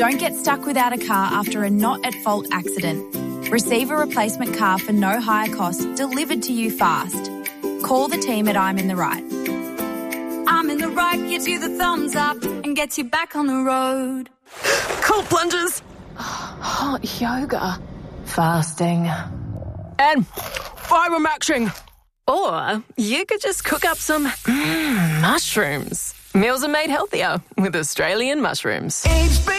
Don't get stuck without a car after a not-at-fault accident. Receive a replacement car for no higher cost delivered to you fast. Call the team at I'm in the Right. I'm in the Right gives you the thumbs up and gets you back on the road. Cold plunges. Hot yoga. Fasting. And fibre-maxing. Or you could just cook up some mushrooms. Meals are made healthier with Australian mushrooms. HB